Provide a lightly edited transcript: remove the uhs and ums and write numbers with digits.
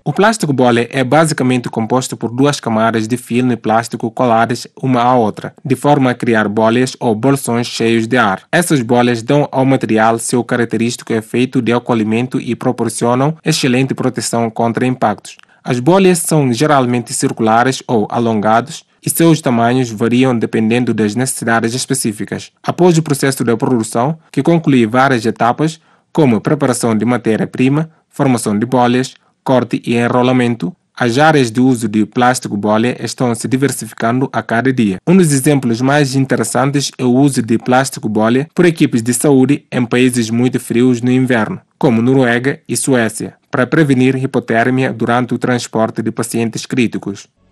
O plástico bolha é basicamente composto por duas camadas de filme plástico coladas uma à outra, de forma a criar bolhas ou bolsões cheios de ar. Essas bolhas dão ao material seu característico efeito de acolhimento e proporcionam excelente proteção contra impactos. As bolhas são geralmente circulares ou alongadas e seus tamanhos variam dependendo das necessidades específicas. Após o processo de produção, que conclui várias etapas, como preparação de matéria-prima, formação de bolhas, corte e enrolamento, as áreas de uso de plástico bolha estão se diversificando a cada dia. Um dos exemplos mais interessantes é o uso de plástico bolha por equipes de saúde em países muito frios no inverno, como Noruega e Suécia, para prevenir hipotermia durante o transporte de pacientes críticos.